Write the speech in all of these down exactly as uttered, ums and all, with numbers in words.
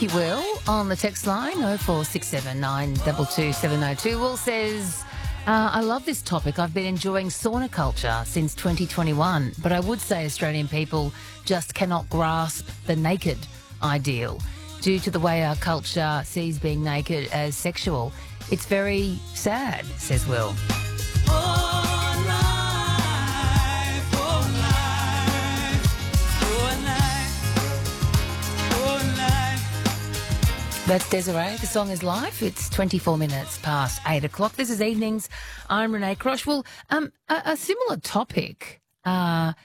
you, Will, on the text line oh four six seven nine two two seven oh two. Will says, uh, I love this topic. I've been enjoying sauna culture since twenty twenty-one, but I would say Australian people just cannot grasp the naked ideal due to the way our culture sees being naked as sexual. It's very sad, says Will. That's Desiree. The song is Life. It's twenty-four minutes past eight o'clock. This is Evenings. I'm Renee Crosh. Well, um, a, a similar topic uh,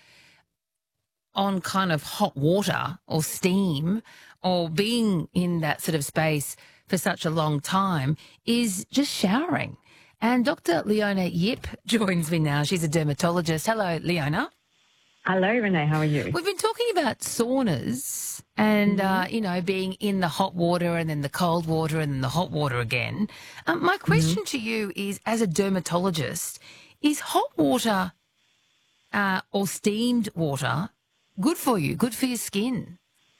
on kind of hot water or steam or being in that sort of space for such a long time is just showering. And Doctor Leona Yip joins me now. She's a dermatologist. Hello, Leona. Hello, Renee. How are you? We've been talking about saunas and, mm-hmm. uh, you know, being in the hot water and then the cold water and then the hot water again. Um, my question mm-hmm. to you is, as a dermatologist, is hot water uh, or steamed water good for you, good for your skin?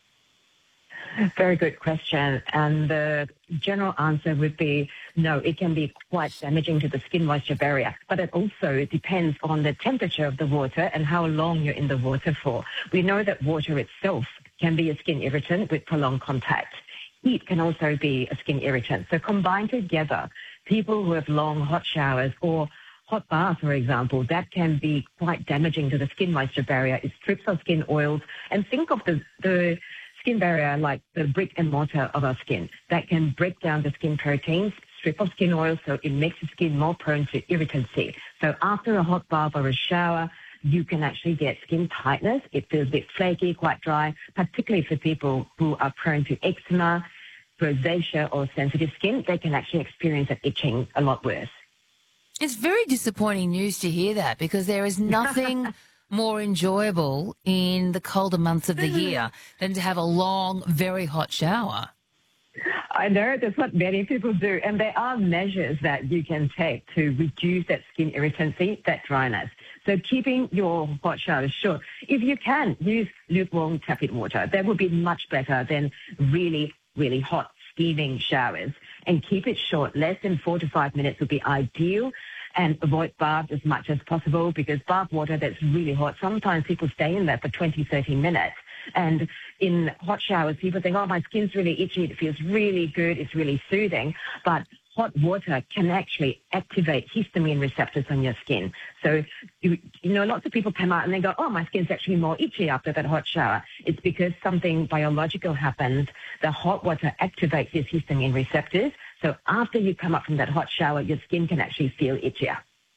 Very good question. And the general answer would be no, it can be quite damaging to the skin moisture barrier. But it also depends on the temperature of the water and how long you're in the water for. We know that water itself can be a skin irritant with prolonged contact. Heat can also be a skin irritant. So combined together, people who have long hot showers or hot baths, for example, that can be quite damaging to the skin moisture barrier. It strips our skin oils. And think of the the skin barrier like the brick and mortar of our skin. That can break down the skin proteins, strip off skin oil, so it makes the skin more prone to irritancy. So after a hot bath or a shower, you can actually get skin tightness. It feels a bit flaky, quite dry, particularly for people who are prone to eczema, rosacea, or sensitive skin. They can actually experience that itching a lot worse. It's very disappointing news to hear that, because there is nothing more enjoyable in the colder months of the year than to have a long, very hot shower. I know that's what many people do, and there are measures that you can take to reduce that skin irritancy, that dryness. So keeping your hot showers short. If you can, use lukewarm tepid water. That would be much better than really, really hot steaming showers. And keep it short. Less than four to five minutes would be ideal. And avoid baths as much as possible, because bath water that's really hot, sometimes people stay in there for twenty, thirty minutes. And in hot showers, people think, oh, my skin's really itchy, it feels really good, it's really soothing. But hot water can actually activate histamine receptors on your skin. So, you, you know, lots of people come out and they go, oh, my skin's actually more itchy after that hot shower. It's because something biological happens. The hot water activates these histamine receptors. So after you come up from that hot shower, your skin can actually feel itchier.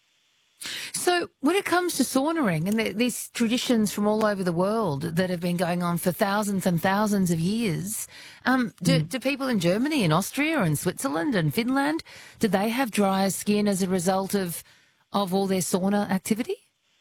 So when it comes to saunaing and the, these traditions from all over the world that have been going on for thousands and thousands of years, um, do, mm. do people in Germany and Austria and Switzerland and Finland, do they have drier skin as a result of, of all their sauna activity?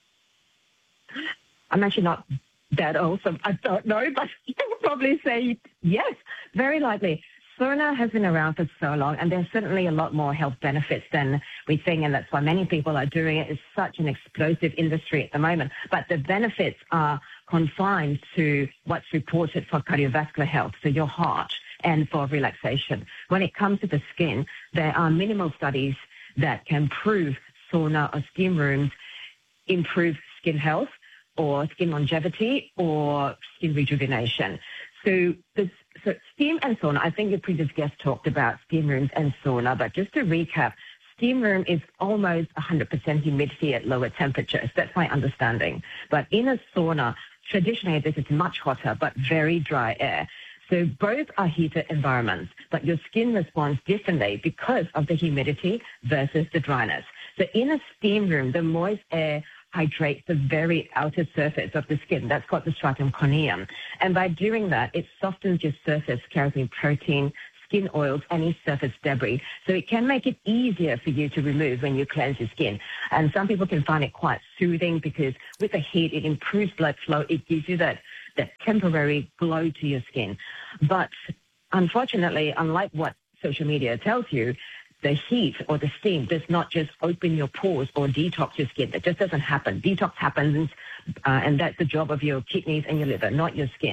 I'm actually not that old, so I don't know, but you would probably say yes, very likely. Sauna has been around for so long, and there's certainly a lot more health benefits than we think, and that's why many people are doing it. It's such an explosive industry at the moment. But the benefits are confined to what's reported for cardiovascular health, so your heart, and for relaxation. When it comes to the skin, there are minimal studies that can prove sauna or steam rooms improve skin health or skin longevity or skin rejuvenation. So this So steam and sauna, I think your previous guest talked about steam rooms and sauna, but just to recap, steam room is almost one hundred percent humidity at lower temperatures. That's my understanding. But in a sauna, traditionally this is much hotter, but very dry air. So both are heated environments, but your skin responds differently because of the humidity versus the dryness. So in a steam room, the moist air hydrates the very outer surface of the skin. That's called the stratum corneum. And by doing that, it softens your surface, keratin protein, skin oils, any surface debris. So it can make it easier for you to remove when you cleanse your skin. And some people can find it quite soothing because with the heat, it improves blood flow. It gives you that, that temporary glow to your skin. But unfortunately, unlike what social media tells you, the heat or the steam does not just open your pores or detox your skin. That just doesn't happen. Detox happens, uh, and that's the job of your kidneys and your liver, not your skin.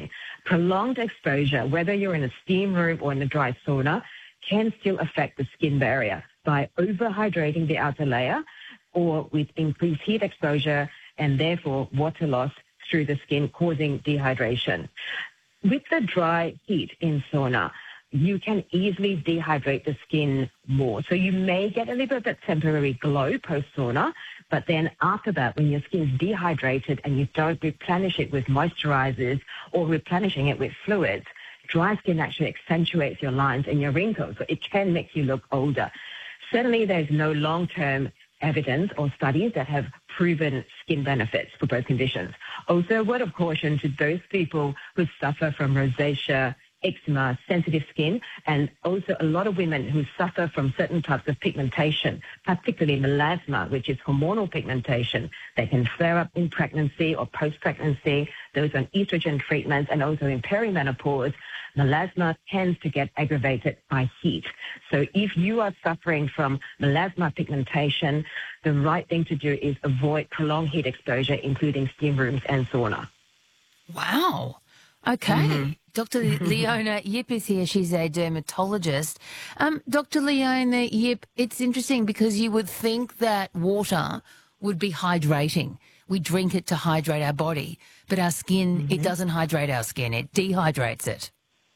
prolonged exposure, whether you're in a steam room or in a dry sauna, can still affect the skin barrier by overhydrating the outer layer or with increased heat exposure and therefore water loss through the skin, causing dehydration. With the dry heat in sauna, you can easily dehydrate the skin more. So you may get a little bit of that temporary glow post-sauna, but then after that, when your skin's dehydrated and you don't replenish it with moisturizers or replenishing it with fluids, dry skin actually accentuates your lines and your wrinkles. So it can make you look older. Certainly, there's no long-term evidence or studies that have proven skin benefits for both conditions. Also, a word of caution to those people who suffer from rosacea, eczema, sensitive skin, and also a lot of women who suffer from certain types of pigmentation, particularly melasma, which is hormonal pigmentation. They can flare up in pregnancy or post-pregnancy, those on estrogen treatments, and also in perimenopause. Melasma tends to get aggravated by heat. So if you are suffering from melasma pigmentation, the right thing to do is avoid prolonged heat exposure, including steam rooms and sauna. Wow. Okay. Mm-hmm. Doctor Leona Yip is here. She's a dermatologist. Um, Doctor Leona Yip, it's interesting because you would think that water would be hydrating. We drink it to hydrate our body, but our skin, mm-hmm. it doesn't hydrate our skin. It dehydrates it.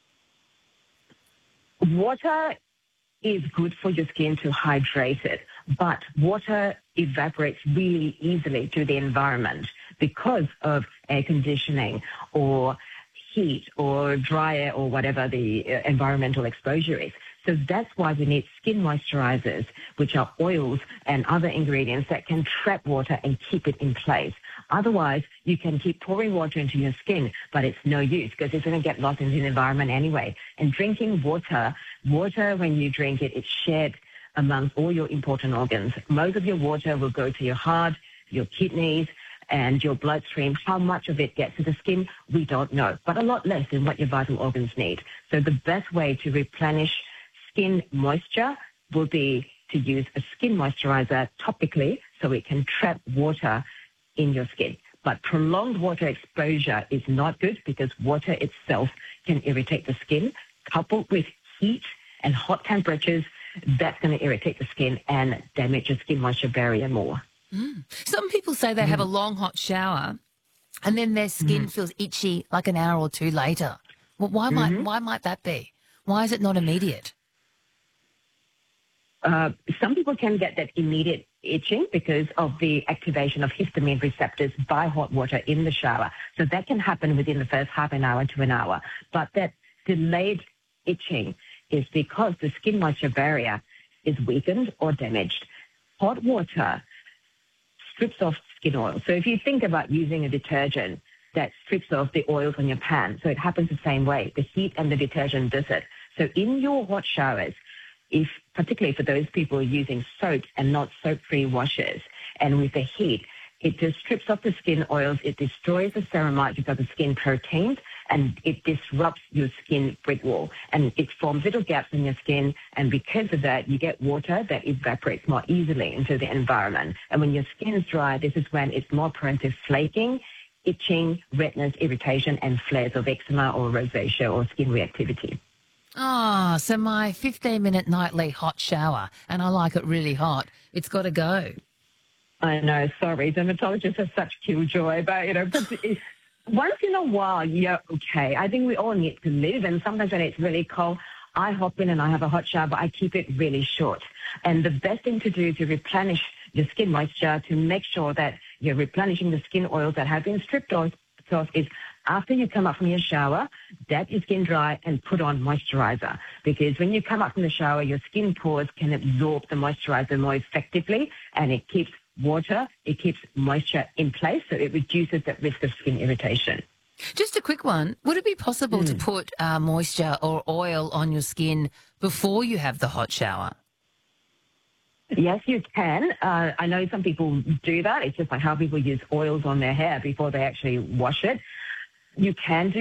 Water is good for your skin to hydrate it, but water evaporates really easily to the environment because of air conditioning or heat or dry air or whatever the environmental exposure is. So that's why we need skin moisturizers, which are oils and other ingredients that can trap water and keep it in place. Otherwise, you can keep pouring water into your skin, but it's no use because it's going to get lost in the environment anyway. And drinking water, water, when you drink it, it's shared amongst all your important organs. Most of your water will go to your heart, your kidneys, and your bloodstream. How much of it gets to the skin, we don't know, but a lot less than what your vital organs need. So the best way to replenish skin moisture will be to use a skin moisturizer topically so it can trap water in your skin. But prolonged water exposure is not good because water itself can irritate the skin. Coupled with heat and hot temperatures, that's going to irritate the skin and damage your skin moisture barrier more. Mm. Some people say they mm. have a long hot shower and then their skin mm. feels itchy like an hour or two later. Well, why mm-hmm. might why might that be? Why is it not immediate? Uh, some people can get that immediate itching because of the activation of histamine receptors by hot water in the shower. So that can happen within the first half an hour to an hour. But that delayed itching is because the skin moisture barrier is weakened or damaged. Hot water strips off skin oil. So if you think about using a detergent that strips off the oils on your pan, so it happens the same way. The heat and the detergent does it. So in your hot showers, if particularly for those people using soaps and not soap-free washes, and with the heat, it just strips off the skin oils, it destroys the ceramide, which are the skin proteins, and it disrupts your skin brick wall. And it forms little gaps in your skin, and because of that, you get water that evaporates more easily into the environment. And when your skin is dry, this is when it's more prone to flaking, itching, redness, irritation, and flares of eczema or rosacea or skin reactivity. Ah, oh, so my fifteen-minute nightly hot shower, and I like it really hot, it's got to go. I know, sorry, dermatologists are such killjoy, but, you know, once in a while, you're okay. I think we all need to live, and sometimes when it's really cold, I hop in and I have a hot shower, but I keep it really short. And the best thing to do to replenish your skin moisture, to make sure that you're replenishing the skin oils that have been stripped off, is after you come up from your shower, dab your skin dry and put on moisturizer. Because when you come up from the shower, your skin pores can absorb the moisturizer more effectively, and it keeps water, it keeps moisture in place, so it reduces that risk of skin irritation. Just a quick one. Would it be possible mm. to put uh, moisture or oil on your skin before you have the hot shower? Yes, you can. Uh, I know some people do that. It's just like how people use oils on their hair before they actually wash it. You can do